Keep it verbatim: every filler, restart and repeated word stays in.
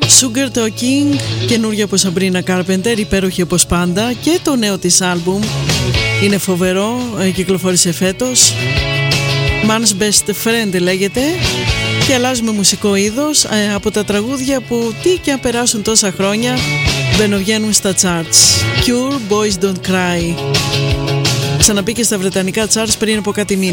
Sugar Talking, καινούργια από Sabrina Carpenter, υπέροχη όπως πάντα, και το νέο της άλμπουμ είναι φοβερό, κυκλοφόρησε φέτος. Man's Best Friend λέγεται, και αλλάζουμε μουσικό είδος από τα τραγούδια που τι και αν περάσουν τόσα χρόνια μπαινοβγαίνουν στα charts. Cure, Boys Don't Cry, ξαναπήκε στα βρετανικά charts πριν από κάτι μήνες.